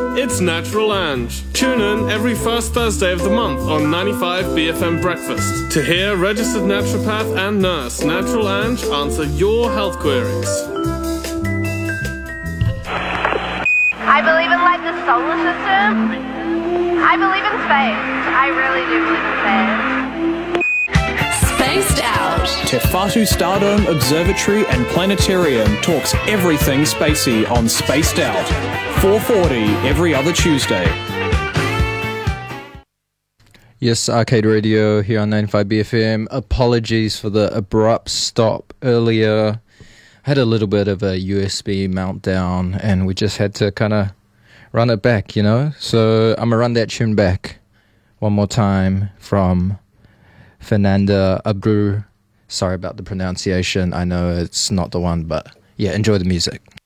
It's Natural Ange. Tune in every first Thursday of the month on 95 BFM Breakfast to hear registered naturopath and nurse Natural Ange answer your health queries. I believe in like the solar system. I believe in space. I really do believe in space. Spaced Out. Te Whatu Stardome Observatory and Planetarium talks everything spacey on Spaced Out. 4:40 every other Tuesday. Yes, Arcade Radio here on 95 BFM. Apologies for the abrupt stop earlier. I had a little bit of a USB meltdown and we just had to kind of run it back, you know? So I'm going to run that tune back one more time from Fernanda Abreu. Sorry about the pronunciation. I know it's not the one, but yeah, enjoy the music.